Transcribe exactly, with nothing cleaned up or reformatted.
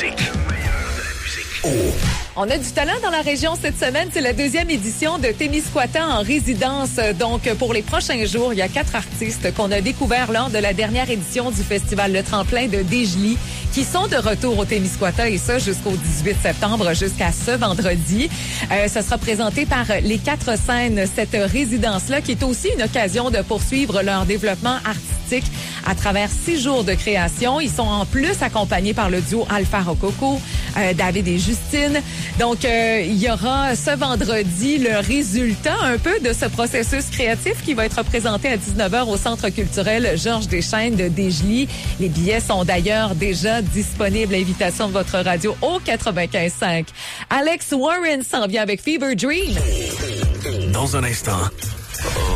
musique. Oh. On a du talent dans la région cette semaine. C'est la deuxième édition de Témiscouata en résidence. Donc, pour les prochains jours, il y a quatre artistes qu'on a découverts lors de la dernière édition du festival Le Tremplin de Desjely qui sont de retour au Témiscouata et ça jusqu'au dix-huit septembre, jusqu'à ce vendredi. Euh, ça sera présenté par les quatre scènes, cette résidence-là qui est aussi une occasion de poursuivre leur développement artistique à travers six jours de création. Ils sont en plus accompagnés par le duo Alpha Rococo, euh, David et Justine. Donc, euh, il y aura ce vendredi le résultat un peu de ce processus créatif qui va être présenté à dix-neuf heures au Centre culturel Georges Deschênes de Desjely. Les billets sont d'ailleurs déjà disponibles. Invitation de votre radio au quatre-vingt-quinze cinq. Alex Warren s'en vient avec Fever Dream. Dans un instant.